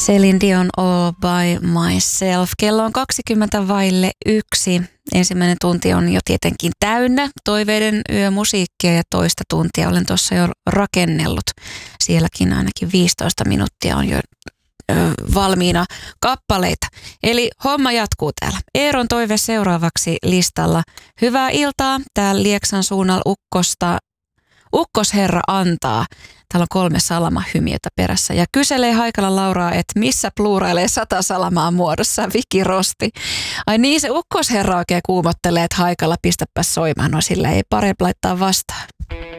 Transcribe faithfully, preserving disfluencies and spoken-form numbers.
Celine Dion All by Myself. Kello on kaksikymmentä vaille yksi. Ensimmäinen tunti on jo tietenkin täynnä toiveiden yömusiikkia ja toista tuntia olen tuossa jo rakennellut. Sielläkin ainakin viisitoista minuuttia on jo ö, valmiina kappaleita. Eli homma jatkuu täällä. Eeron toive seuraavaksi listalla. Hyvää iltaa. Täällä Lieksan suunnalla Ukkosta. Ukkosherra antaa. Täällä on kolme salamahymiötä perässä ja kyselee Haikala Lauraa, että missä pluurailee sata salamaa muodossa Viki Rosti. Ai niin, se ukkosherra oikein kuumottelee, että Haikala pistäpä soimaan, no sillä ei parempi laittaa vastaan.